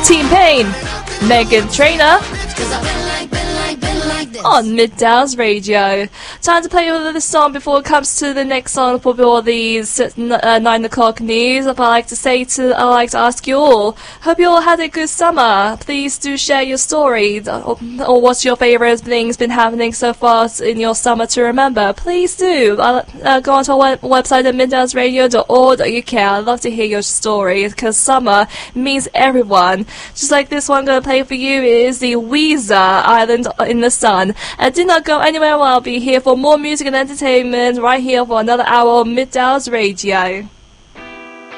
T-Pain, Meghan Trainor on Midtown's Radio. Time to play over this song before it comes to the next song for these 9 o'clock news. I'd like to ask you all, hope you all had a good summer. Please do share your stories or what's your favorite things been happening so far in your summer to remember. Please do go onto our website at midtownsradio.org.uk. I'd love to hear your stories because summer means everyone. Just like this one I'm going to play for you is the Weezer Island in the Sun. Do not go anywhere, I'll be here for more music and entertainment right here for another hour of Midtowns Radio.